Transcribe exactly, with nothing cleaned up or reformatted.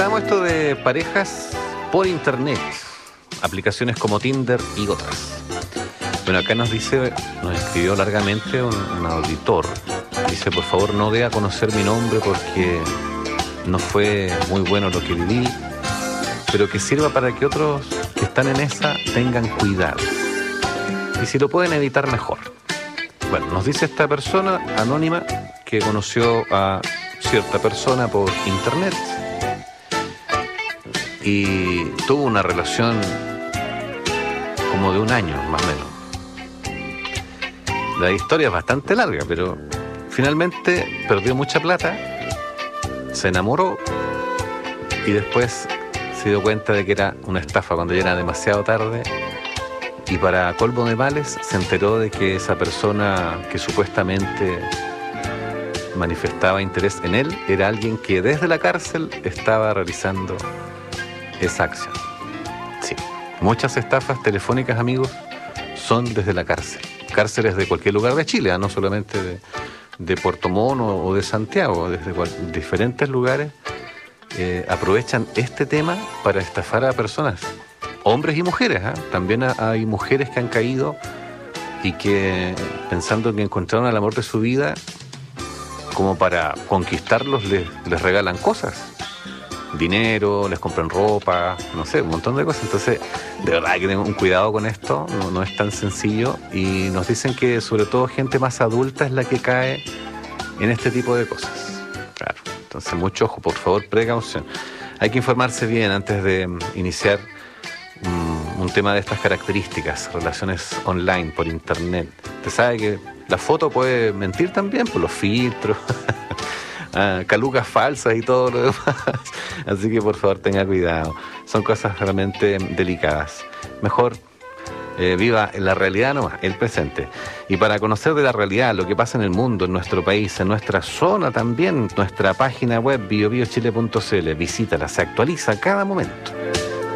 comentábamos esto de parejas por internet, aplicaciones como Tinder y otras. Bueno, acá nos dice, nos escribió largamente un, un auditor. Dice, por favor, no dé a conocer mi nombre porque no fue muy bueno lo que viví, pero que sirva para que otros que están en esa tengan cuidado. Y si lo pueden evitar, mejor. Bueno, nos dice esta persona anónima que conoció a cierta persona por internet y tuvo una relación como de un año, más o menos. La historia es bastante larga, pero finalmente perdió mucha plata, se enamoró y después se dio cuenta de que era una estafa cuando ya era demasiado tarde. Y para colmo de males, se enteró de que esa persona que supuestamente manifestaba interés en él era alguien que desde la cárcel estaba realizando esa acción. Sí, muchas estafas telefónicas, amigos, son desde la cárcel. Cárceles de cualquier lugar de Chile, ¿eh? No solamente de, de Puerto Montt o, o de Santiago, desde cual, diferentes lugares eh, aprovechan este tema para estafar a personas. Hombres y mujeres, ¿eh? También hay mujeres que han caído y que, pensando que encontraron el amor de su vida, como para conquistarlos, les, les regalan cosas. Dinero, les compran ropa, no sé, un montón de cosas. Entonces, de verdad hay que tener un cuidado con esto, no, no es tan sencillo. Y nos dicen que sobre todo gente más adulta es la que cae en este tipo de cosas. Claro, entonces mucho ojo, por favor, precaución. Hay que informarse bien antes de iniciar un tema de estas características, relaciones online, por internet. Usted sabe que la foto puede mentir también por los filtros, ah, calucas falsas y todo lo demás. Así que por favor tenga cuidado. Son cosas realmente delicadas. Mejor eh, viva en la realidad nomás, el presente. Y para conocer de la realidad, lo que pasa en el mundo, en nuestro país, en nuestra zona también, nuestra página web bio bio chile punto c l, visítala, se actualiza a cada momento.